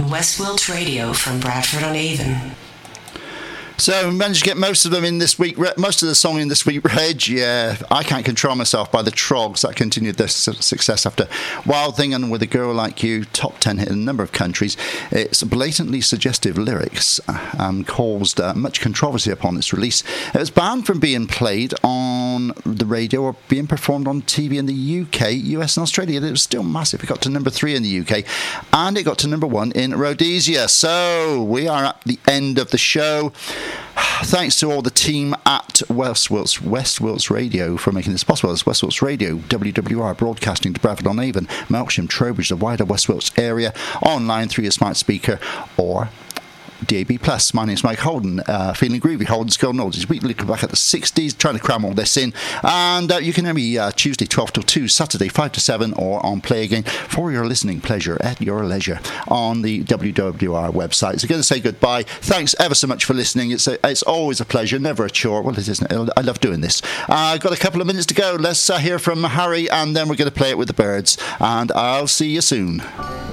West Wilts Radio from Bradford-on-Avon. So we managed to get most of them in this week. Most of the song in this week, Reg. Yeah, I Can't Control Myself by the Trogs. That continued their success after Wild Thing and With a Girl Like You. Top 10 hit in a number of countries. Its blatantly suggestive lyrics caused much controversy upon its release. It was banned from being played on the radio or being performed on TV in the UK, US and Australia. It was still massive. It got to number 3 in the UK and it got to number 1 in Rhodesia. So we are at the end of the show. Thanks to all the team at West Wilts Radio for making this possible. It's West Wilts Radio, WWR, broadcasting to Bradford-on-Avon, Melksham, Trowbridge, the wider West Wilts area, online through your smart speaker or DAB+. My name's Mike Holden, feeling groovy, Holden's Golden Oldies. We look back at the 60s, trying to cram all this in. And you can hear me Tuesday 12 till 2, Saturday 5 to 7, or on Play Again for your listening pleasure at your leisure on the WWR website. So going to say goodbye. Thanks ever so much for listening. It's always a pleasure, never a chore. Well, it isn't. I love doing this. I've got a couple of minutes to go. Let's hear from Harry, and then we're going to play it with the birds. And I'll see you soon.